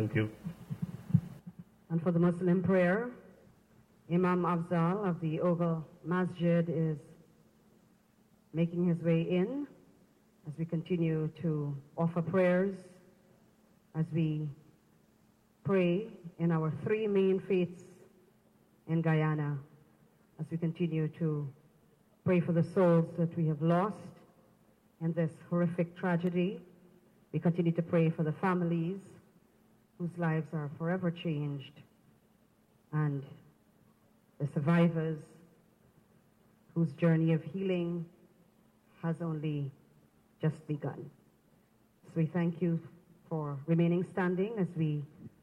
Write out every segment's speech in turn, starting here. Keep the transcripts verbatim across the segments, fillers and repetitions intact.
Thank you. And for the Muslim prayer, Imam Afzal of the Oghal Masjid is making his way in as we continue to offer prayers, as we pray in our three main faiths in Guyana, as we continue to pray for the souls that we have lost in this horrific tragedy. We continue to pray for the families whose lives are forever changed, and the survivors whose journey of healing has only just begun. So we thank you for remaining standing as we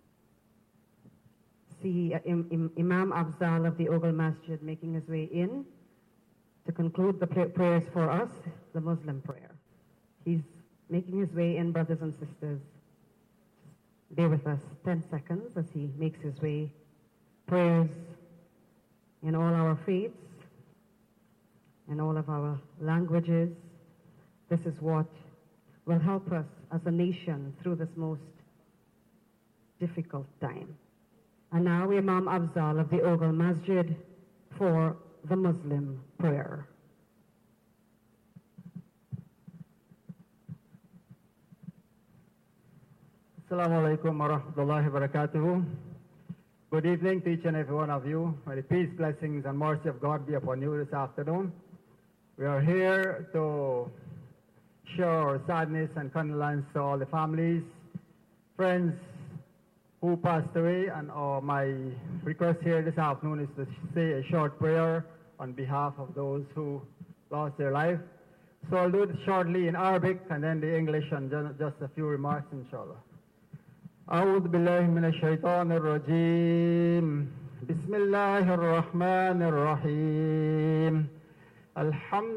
see Imam Afzal of the Oghal Masjid making his way in to conclude the prayers for us, the Muslim prayer. He's making his way in, brothers and sisters. Bear with us ten seconds as he makes his way. Prayers in all our faiths, in all of our languages. This is what will help us as a nation through this most difficult time. And now Imam Afzal of the Oghal Masjid for the Muslim prayer. Assalamu alaikum wa rahmatullahi wa barakatuhu. Good evening to each and every one of you. May the peace, blessings, and mercy of God be upon you this afternoon. We are here to show our sadness and condolence to all the families, friends who passed away, and uh, my request here this afternoon is to say a short prayer on behalf of those who lost their life. So I'll do it shortly in Arabic and then the English and just a few remarks, inshallah. أعوذ بالله من الشيطان الرجيم بسم الله الرحمن الرحيم الحمد